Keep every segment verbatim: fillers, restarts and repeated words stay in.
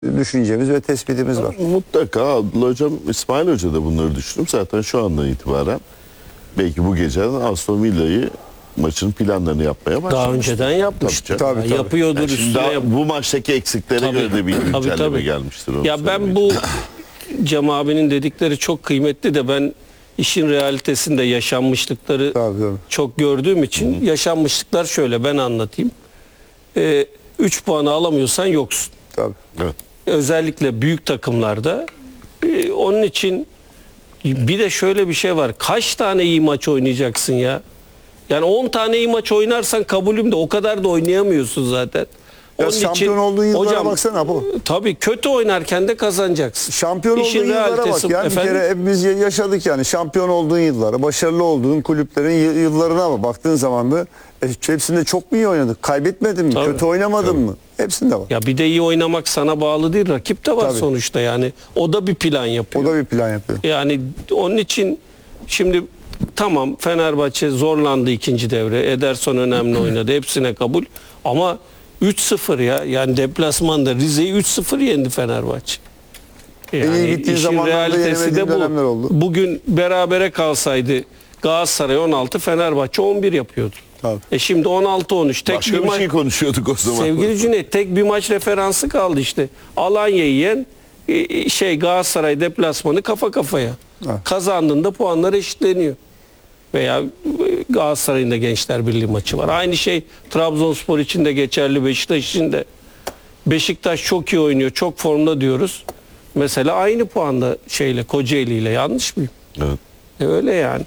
düşüncemiz ve tespitimiz var. Mutlaka Abdullah Hocam, İsmail Hoca da bunları düşündüm. Zaten şu andan itibaren belki bu geceden Aston Villa'yı maçın planlarını yapmaya başlamıştır. Daha önceden yapmıştı. Tabii, tabii. Yapıyordur Yani şimdi üstüne. daha Yap bu maçtaki eksiklere Tabii. göre de bir Tabii, güncelleme tabii. gelmiştir. onu Ya ben söylemek. bu Cem abinin dedikleri çok kıymetli de ben işin realitesinde yaşanmışlıkları Tabii, tabii. çok gördüğüm için Hı-hı. yaşanmışlıklar şöyle ben anlatayım. üç ee, puanı alamıyorsan yoksun. Tabii. Evet. Özellikle büyük takımlarda. Ee, onun için bir de şöyle bir şey var. Kaç tane iyi maç oynayacaksın ya? Yani on tane iyi maç oynarsan kabulüm de o kadar da oynayamıyorsun zaten. Ya Onun şampiyon olduğun yıllara hocam, baksana bu. Tabii kötü oynarken de kazanacaksın. Şampiyon İşin olduğun yıllara bak realitesi- ya. Bir Efendim? kere hepimiz yaşadık yani. Şampiyon olduğun yıllara, başarılı olduğun kulüplerin y- yıllarına ama baktığın zaman da e, hepsinde çok mu iyi oynadık? Kaybetmedin mi? Tabii. Kötü oynamadın mı? Hepsinde var. Ya bir de iyi oynamak sana bağlı değil. Rakip de var Tabii. sonuçta yani. O da bir plan yapıyor. O da bir plan yapıyor. Yani onun için şimdi tamam Fenerbahçe zorlandı ikinci devre. Ederson önemli oynadı. Hepsine kabul. Ama üç sıfır ya. Yani deplasmanda Rize'yi üç sıfır yendi Fenerbahçe. Yani iyi gittiği işin zamanlarda realitesi de yenemediği bu. dönemler oldu. Bugün berabere kalsaydı Galatasaray on altı, Fenerbahçe on bir yapıyordu. Tabii. E şimdi on altı on üç. Tek Başka bir maç- şey konuşuyorduk o zaman. Sevgili Cüneyt, tek bir maç referansı kaldı işte. Alanya'yı yen e, şey Galatasaray deplasmanı kafa kafaya. Evet. Kazandığında puanlar eşitleniyor. Veya e, Galatasaray'ın da Gençler Birliği maçı var. Aynı şey Trabzonspor için de geçerli, Beşiktaş için de. Beşiktaş çok iyi oynuyor, çok formda diyoruz. Mesela aynı puanda şeyle Kocaeli ile, yanlış mıyım? Evet. E öyle yani.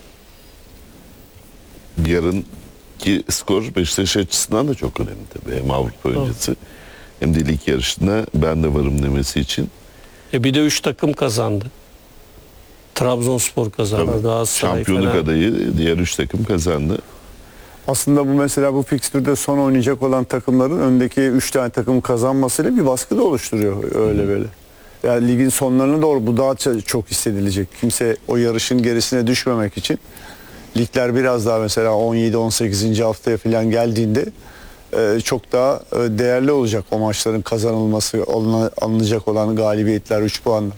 Yarınki skor Beşiktaş açısından da çok önemli tabii. Hem Avrupa öncesi hem de lig yarışına ben de varım demesi için. E bir de üç takım kazandı. Trabzonspor kazandı, Tabii. Galatasaray, Şampiyonluk Fener. adayı diğer üç takım kazandı. Aslında bu mesela bu fikstürde son oynayacak olan takımların öndeki üç tane takım kazanmasıyla bir baskı da oluşturuyor öyle böyle. Yani ligin sonlarına doğru bu daha ç- çok hissedilecek. Kimse o yarışın gerisine düşmemek için ligler biraz daha mesela on yedi on sekizinci haftaya falan geldiğinde e, çok daha e, değerli olacak o maçların kazanılması, alına- alınacak olan galibiyetler, üç puanlar.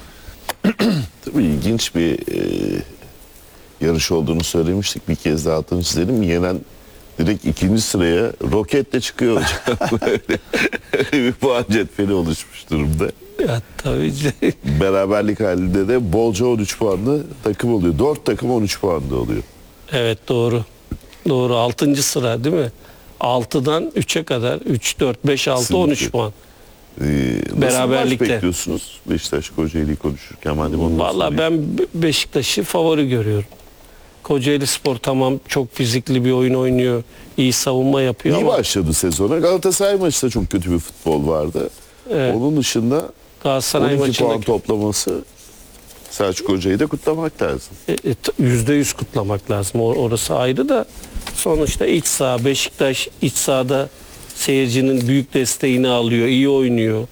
Tabii ilginç bir e, yarış olduğunu söylemiştik. Bir kez daha altını çizelim. Yenen direkt ikinci sıraya roketle çıkıyor hocam. Öyle, öyle bir puan cetveli oluşmuş durumda. Ya tabii. Beraberlik halinde de bolca on üç puanlı takım oluyor. dört takım on üç puanda oluyor. Evet doğru. Doğru. altıncı sıra değil mi? altıdan üçe kadar. üç, dört, beş, altı, on üç puan. Ee, nasıl Beraberlikte. maç bekliyorsunuz? Beşiktaş Kocaeli'yi konuşurken madem onu Vallahi ben Be- Beşiktaş'ı favori görüyorum. Kocaeli Spor tamam çok fizikli bir oyun oynuyor. İyi savunma yapıyor İyi ama başladı sezona. Galatasaray maçında çok kötü bir futbol vardı. Evet. Onun dışında Galatasaray on iki maçında puan toplaması Selçuk Hoca'yı da kutlamak lazım. e, e, t- yüzde yüz kutlamak lazım. O- Orası ayrı da sonuçta iç saha, Beşiktaş iç sahada seyircinin büyük desteğini alıyor, iyi oynuyor.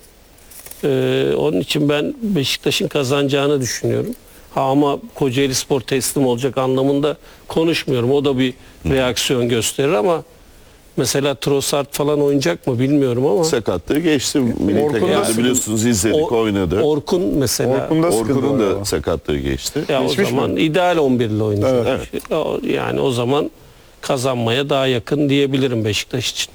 Ee, onun için ben Beşiktaş'ın kazanacağını düşünüyorum. Ha, ama Kocaeli Spor teslim olacak anlamında konuşmuyorum. O da bir reaksiyon gösterir ama mesela Trossard falan oynayacak mı bilmiyorum ama Sakatlığı geçti. Milli Orkun takımda da- biliyorsunuz izledik, O- oynadı. Orkun mesela Orkun'da sıkıntı Orkun'un var da ama. sakatlığı geçti. ya o geçmiş zaman mi? ideal on bir ile oynayacak. Evet. O- Yani o zaman kazanmaya daha yakın diyebilirim Beşiktaş için.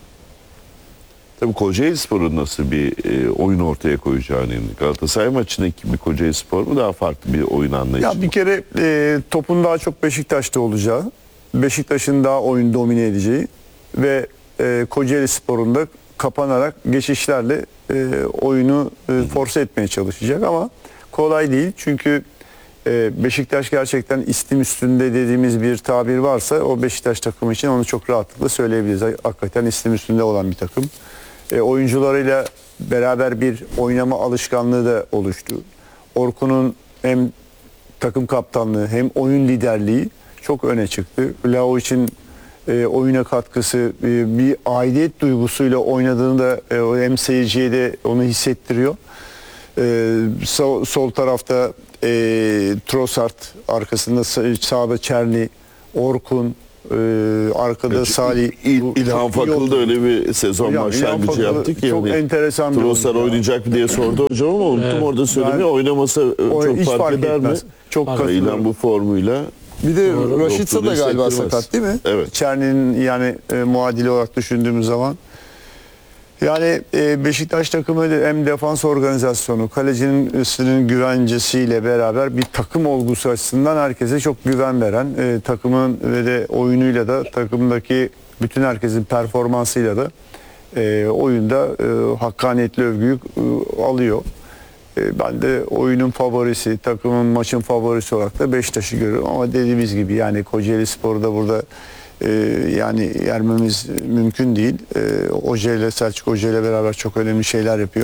Tabii Kocaeli Spor'un nasıl bir e, oyun ortaya koyacağı önemli. Galatasaray maçındaki bir Kocaeli Spor mu daha farklı bir oyun anlayışı Ya mı? bir kere e, topun daha çok Beşiktaş'ta olacağı, Beşiktaş'ın daha oyun domine edeceği ve e, Kocaeli Spor'un da kapanarak geçişlerle e, oyunu e, force etmeye çalışacak ama kolay değil. Çünkü e, Beşiktaş gerçekten istim üstünde dediğimiz bir tabir varsa o Beşiktaş takımı için onu çok rahatlıkla söyleyebiliriz. Hakikaten istim üstünde olan bir takım. E, oyuncularıyla beraber bir oynama alışkanlığı da oluştu. Orkun'un hem takım kaptanlığı hem oyun liderliği çok öne çıktı. Lao için e, oyuna katkısı, e, bir aidiyet duygusuyla oynadığını da e, hem seyirciye de onu hissettiriyor. E, sol, sol tarafta e, Trossard, arkasında sa- sağda Çerni, Orkun, Ee, arkada Salih. İl, bu- İlhan çok iyi Fakıl da oldu. öyle bir sezon Hocam, İlhan başlangıcı Fakıl yaptı ki. çok hani enteresan bir Trossard oyuncu ya. oynayacak mı diye sordu hocam ama unuttum Evet. orada söylemeyi. Ben- Oynamasa O çok hiç fark, fark eder etmez. mi? Çok Ama katılıyorum. İlhan bu formuyla Bir de Doğru. Raşitsa da Doktoru galiba hissettirmez. sakat değil mi? Evet. Çerni'nin yani e, muadili olarak düşündüğümüz zaman. Yani e, Beşiktaş takımı da hem defans organizasyonu, kalecinin üstünün güvencesiyle beraber bir takım olgusu açısından herkese çok güven veren, e, takımın ve de oyunuyla da takımdaki bütün herkesin performansıyla da e, oyunda e, hakkaniyetli övgüyü e, alıyor. E, Ben de oyunun favorisi, takımın maçın favorisi olarak da Beşiktaş'ı görüyorum. Ama dediğimiz gibi yani Kocaeli Spor'da burada e, yani yermemiz mümkün değil. E, Hoca ile Selçuk Hoca ile beraber çok önemli şeyler yapıyor.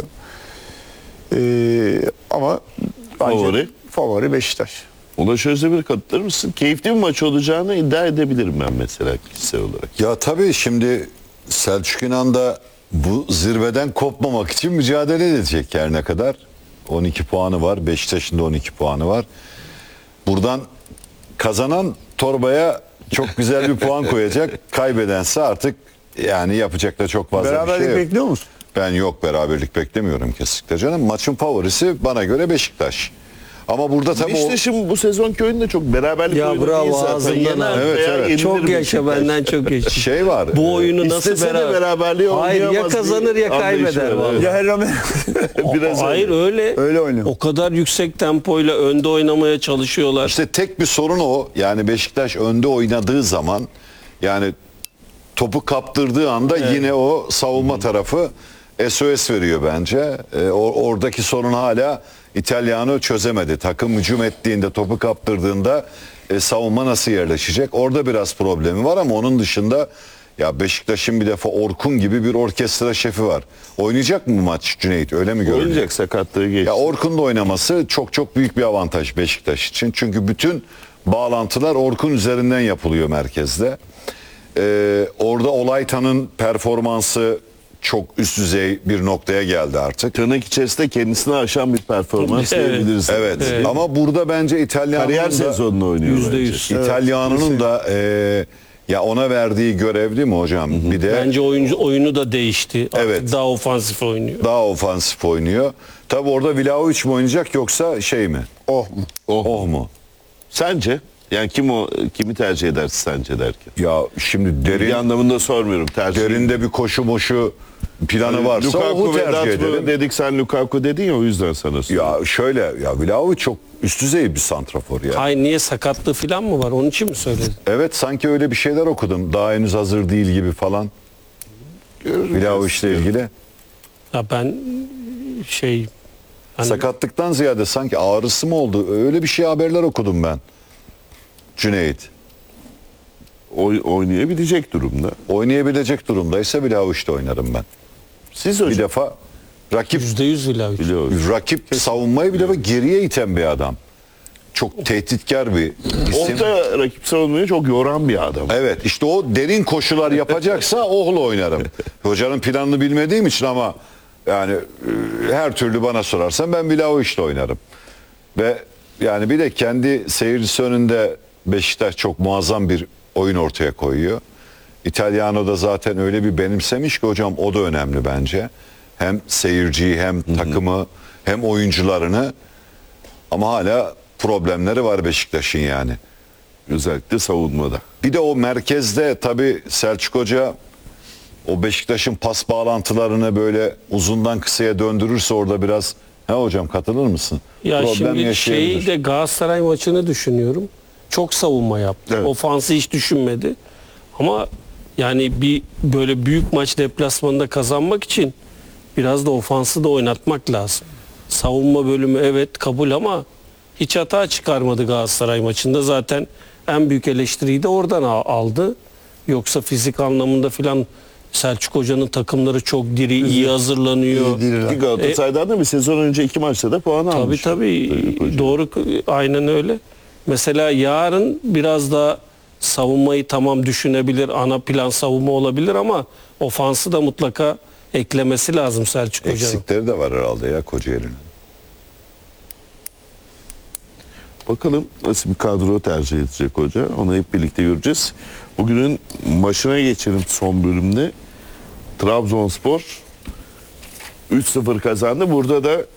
E, ama bence Favori? favori Beşiktaş. Ulaş Özdemir katılır mısın? Keyifli bir maç olacağını iddia edebilirim ben mesela kişisel olarak. Ya tabii şimdi Selçuk İnan da bu zirveden kopmamak için mücadele edecek her ne kadar. on iki puanı var. Beşiktaş'ın da on iki puanı var. Buradan kazanan torbaya çok güzel bir puan koyacak. Kaybedense artık yani yapacak da çok fazla Beraberlik bir şey yok. bekliyor musun? Ben yok beraberlik beklemiyorum kesinlikle canım. Maçın favorisi bana göre Beşiktaş. Ama burada tabii o... Beşiktaş'ın bu sezonki oyunu da çok beraberlik Ya oyunu bravo, değil zaten. ağzından Yener al. Evet, veya evet. yenilir Çok yaşa Beşiktaş. benden çok yaşa. şey var. Bu oyunu nasıl İstese de beraber? beraberliği Hayır, ya oynayamaz kazanır bir ya anlayışı kaybeder var, vallahi. evet. Ya her rağmen Biraz Hayır öyle. Öyle oynuyor. O kadar yüksek tempoyla önde oynamaya çalışıyorlar. İşte tek bir sorun o. Yani Beşiktaş önde oynadığı zaman yani topu kaptırdığı anda yine o savunma tarafı S O S veriyor bence. Ee, or- oradaki sorun hala İtalyanı çözemedi. Takım hücum ettiğinde topu kaptırdığında e, savunma nasıl yerleşecek? Orada biraz problemi var ama onun dışında ya Beşiktaş'ın bir defa Orkun gibi bir orkestra şefi var. Oynayacak mı bu maç Cüneyt? Öyle mi görünüyor? Oynayacak, sakatlığı geçti. Ya Orkun'da oynaması çok çok büyük bir avantaj Beşiktaş için. Çünkü bütün bağlantılar Orkun üzerinden yapılıyor merkezde. Ee, orada Olaytan'ın performansı çok üst düzey bir noktaya geldi artık. Tırnak içerisinde kendisini aşan bir performans Evet. diyebiliriz. Evet. Evet. Ama burada bence İtalyan'ın Kariyer da, sezonunu oynuyor Yüzde bence. yüz. İtalyan'ın da e, ya ona verdiği görev değil mi hocam? Bir de Bence oyuncu oyunu da değişti. Artık Evet. daha ofansif oynuyor. daha ofansif oynuyor. Tabi orada Vlahovic mi oynayacak yoksa şey mi? Oh mu? Oh, oh mu? Sence? Yani kim o kimi tercih edersin sence derken? Ya şimdi Bir derin anlamında sormuyorum. Tercih. derinde bir koşu moşu planı varsa Lukaku onu tercih Vedat mı ederim. dedik, sen Lukaku dedin ya, o yüzden sana soruyorum. Ya şöyle ya Vlahovic çok üst düzey bir santrafor ya. Hayır, niye, sakatlığı falan mı var? Onun için mi söyledin? Evet sanki öyle bir şeyler okudum. Daha henüz hazır değil gibi falan. Vlahovic'le ilgili. Ya ben şey hani Sakatlıktan ziyade sanki ağrısı mı oldu? Öyle bir şey haberler okudum ben. Cüneyt. Oy, oynayabilecek durumda. Oynayabilecek durumdaysa Vlahovic'te oynarım ben. Siz Bir hocam defa rakip yüzde yüz Vlahovic. biliyoruz. rakip savunmayı bir defa geriye iten bir adam. Çok tehditkar bir isim. Orta rakip savunmayı çok yoran bir adam. Evet işte o derin koşular yapacaksa Oh'la oynarım. Hocanın planını bilmediğim için ama yani e, her türlü bana sorarsan ben Vlahovic'le oynarım. Ve yani bir de kendi seyircisi önünde Beşiktaş çok muazzam bir oyun ortaya koyuyor. İtalyano da zaten öyle bir benimsemiş ki hocam o da önemli bence. Hem seyirciyi hem takımı hem oyuncularını ama hala problemleri var Beşiktaş'ın yani. Özellikle savunmada. Bir de o merkezde tabii Selçuk Hoca o Beşiktaş'ın pas bağlantılarını böyle uzundan kısaya döndürürse orada biraz he hocam katılır mısın? Ya Problem şimdi yaşayabilir. şeyi de Galatasaray maçını düşünüyorum. Çok savunma yaptı. Evet. Ofansı hiç düşünmedi. Ama yani bir böyle büyük maç deplasmanında kazanmak için biraz da ofansı da oynatmak lazım. Savunma bölümü evet kabul ama hiç hata çıkarmadı Galatasaray maçında. Zaten en büyük eleştiriyi de oradan al- aldı. Yoksa fizik anlamında filan Selçuk Hoca'nın takımları çok diri, iyi hazırlanıyor. İyi değiller. Ki Galatasaray'dan da bir sezon önce iki maçta da puan Tabii almış. tabii doğru, aynen öyle. Mesela yarın biraz da savunmayı tamam düşünebilir, ana plan savunma olabilir ama ofansı da mutlaka eklemesi lazım Selçuk Hoca'nın. Eksikleri de var herhalde ya Kocaeli'nin. Bakalım nasıl bir kadro tercih edecek hoca. Onu hep birlikte göreceğiz. Bugünün maçına geçelim son bölümde. Trabzonspor üç sıfır kazandı. Burada da